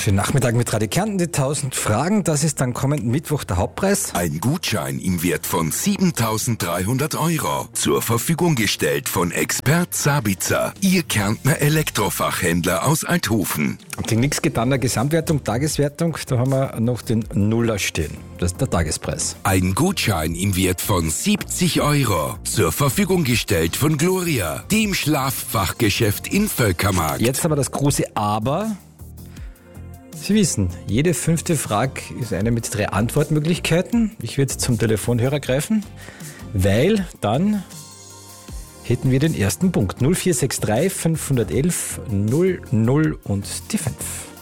Schönen Nachmittag mit Radio Kärnten, die 1000 Fragen. Das ist dann kommenden Mittwoch der Hauptpreis. Ein Gutschein im Wert von 7.300 €. Zur Verfügung gestellt von Expert Sabitzer, Ihr Kärntner Elektrofachhändler aus Althofen. Die nix getaner Gesamtwertung, Tageswertung, da haben wir noch den Nuller stehen. Das ist der Tagespreis. Ein Gutschein im Wert von 70 €. Zur Verfügung gestellt von Gloria, dem Schlaffachgeschäft in Völkermarkt. Jetzt aber das große Aber. Sie wissen, jede 5. Frage ist eine mit 3 Antwortmöglichkeiten. Ich werde zum Telefonhörer greifen, weil dann hätten wir den ersten Punkt. 0463 511 00 und die 5.